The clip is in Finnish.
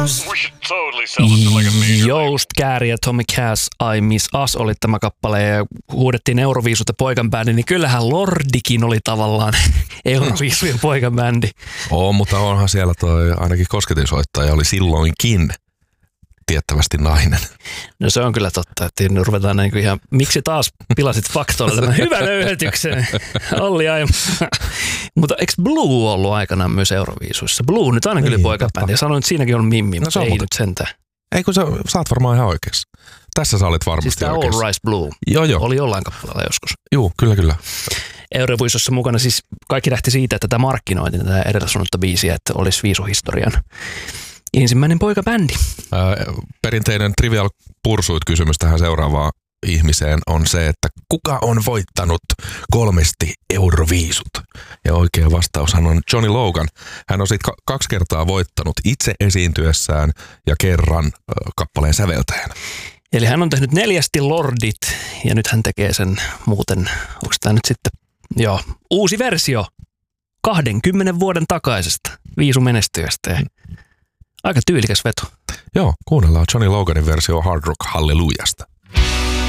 Joost Kääri ja Tommy Cass, I Miss Us oli tämä kappale ja huudettiin Euroviisut ja poikanbändi, niin kyllähän Lordikin oli tavallaan Euroviisujen poikanbändi. Mutta onhan siellä toi ainakin kosketinsoittaja oli silloinkin tiettävästi nainen. No se on kyllä totta, että ruvetaan niin kuin ihan, miksi taas pilasit faktoilla tämän hyvän löyhetyksen, Olli Aimo. Mutta eikö Blue ollut aikanaan myös Euroviisuissa? Blue nyt aina kyllä poikabändi, ja sanoin, että siinäkin on Mimmi, mutta no, ei nyt sentään. Ei kun sä oot varmaan ihan oikeassa. Tässä sä olit varmasti siis oikeassa. All Rise Blue oli jollain kappaleella joskus. Joo, kyllä. Euroviisussa mukana siis kaikki lähti siitä, että tämä markkinoitiin tätä edellä sanottua biisiä, että olisi viisuhistorian ensimmäinen poikabändi. Perinteinen Trivial Pursuit-kysymys tähän seuraavaan ihmiseen on se, että kuka on voittanut 3 Euroviisut? Ja oikea vastaushan on Johnny Logan. Hän on sitten 2 kertaa voittanut itse esiintyessään ja kerran kappaleen säveltäjänä. Eli hän on tehnyt 4 Lordit ja nyt hän tekee sen muuten, onko tämä nyt sitten, uusi versio 20 vuoden takaisesta viisumenestyjästä. Aika tyylikäs veto. Joo, kuunnellaan Johnny Loganin versio Hard Rock Hallelujasta.